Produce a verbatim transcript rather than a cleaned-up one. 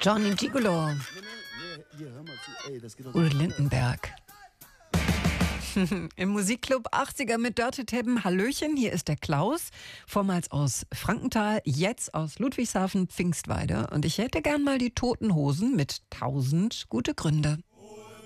Johnny Gigolo. Udo Lindenberg. Im Musikclub achtziger mit Dörte Tebben. Hallöchen, hier ist der Klaus, vormals aus Frankenthal, jetzt aus Ludwigshafen, Pfingstweide. Und ich hätte gern mal die Toten Hosen mit tausend gute Gründe.